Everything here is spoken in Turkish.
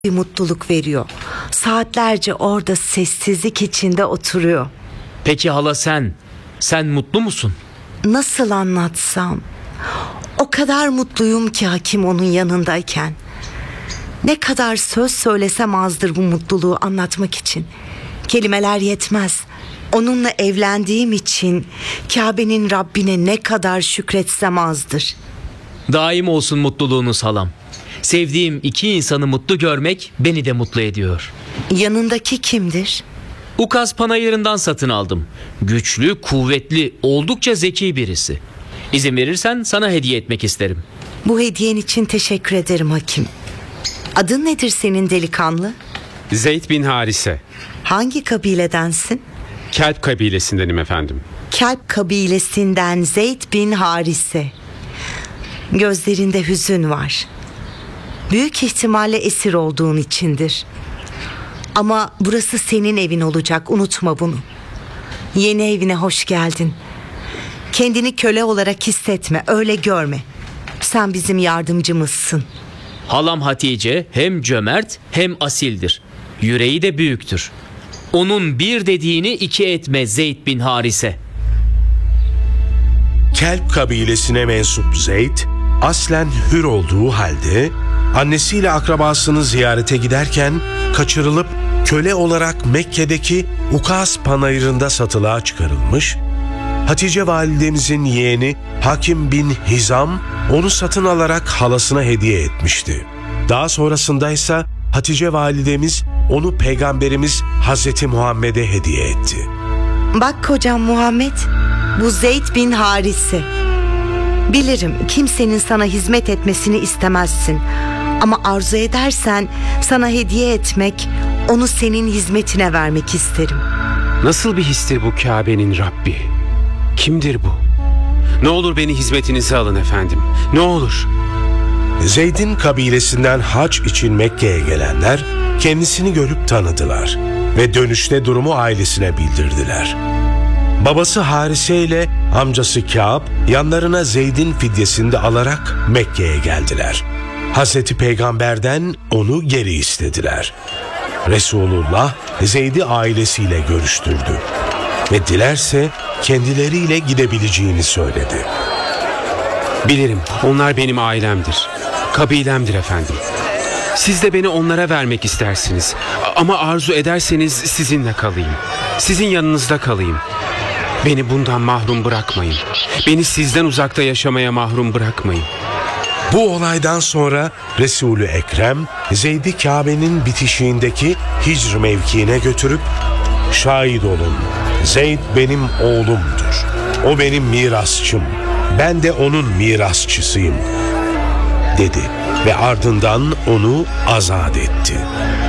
bir mutluluk veriyor. Saatlerce orada sessizlik içinde oturuyor. Peki hala sen mutlu musun? Nasıl anlatsam? O kadar mutluyum ki Hakim onun yanındayken. Ne kadar söz söylesem azdır bu mutluluğu anlatmak için. Kelimeler yetmez. Onunla evlendiğim için Kabe'nin Rabbine ne kadar şükretsem azdır. Daim olsun mutluluğunuz halam. Sevdiğim iki insanı mutlu görmek beni de mutlu ediyor. Yanındaki kimdir? Ukaz panayırından satın aldım. Güçlü, kuvvetli, oldukça zeki birisi. İzin verirsen sana hediye etmek isterim. Bu hediyen için teşekkür ederim Hakim. Adın nedir senin delikanlı? Zeyd bin Harise. Hangi kabiledensin? Kelp kabilesindenim efendim. Kelp kabilesinden Zeyd bin Harise. Gözlerinde hüzün var. Büyük ihtimalle esir olduğun içindir. Ama burası senin evin olacak, unutma bunu. Yeni evine hoş geldin. Kendini köle olarak hissetme, öyle görme. Sen bizim yardımcımızsın. Halam Hatice hem cömert hem asildir. Yüreği de büyüktür. Onun bir dediğini iki etme Zeyd bin Harise. Kelp kabilesine mensup Zeyd, aslen hür olduğu halde annesiyle akrabasını ziyarete giderken kaçırılıp köle olarak Mekke'deki Ukaz panayırında satılığa çıkarılmış. Hatice validemizin yeğeni Hakim bin Hizam onu satın alarak halasına hediye etmişti. Daha sonrasında ise Hatice validemiz onu Peygamberimiz Hazreti Muhammed'e hediye etti. Bak kocam Muhammed, bu Zeyd bin Harise. Bilirim kimsenin sana hizmet etmesini istemezsin. Ama arzu edersen sana hediye etmek, onu senin hizmetine vermek isterim. Nasıl bir histir bu Kabe'nin Rabbi? Kimdir bu? Ne olur beni hizmetinize alın efendim. Ne olur. Zeyd'in kabilesinden hac için Mekke'ye gelenler kendisini görüp tanıdılar ve dönüşte durumu ailesine bildirdiler. Babası Harise ile amcası Kâb yanlarına Zeyd'in fidyesini de alarak Mekke'ye geldiler. Hazreti Peygamber'den onu geri istediler. Resulullah Zeyd'i ailesiyle görüştürdü ve dilerse kendileriyle gidebileceğini söyledi. Bilirim onlar benim ailemdir. Kabilemdir efendim. Siz de beni onlara vermek istersiniz. Ama arzu ederseniz sizinle kalayım. Sizin yanınızda kalayım. Beni bundan mahrum bırakmayın. Beni sizden uzakta yaşamaya mahrum bırakmayın. Bu olaydan sonra Resul-ü Ekrem Zeyd'i Kabe'nin bitişiğindeki Hicr mevkiine götürüp "Şahit olun, Zeyd benim oğlumdur. O benim mirasçım. Ben de onun mirasçısıyım," dedi ve ardından onu azat etti.